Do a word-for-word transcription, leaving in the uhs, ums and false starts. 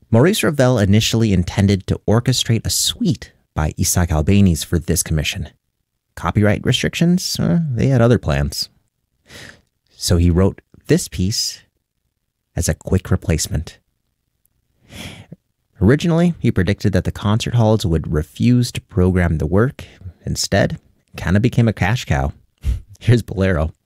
Maurice Ravel initially intended to orchestrate a suite by Isaac Albéniz for this commission. Copyright restrictions, uh, they had other plans. So he wrote this piece as a quick replacement. Originally, he predicted that the concert halls would refuse to program the work. Instead, it kind of became a cash cow. Here's Bolero.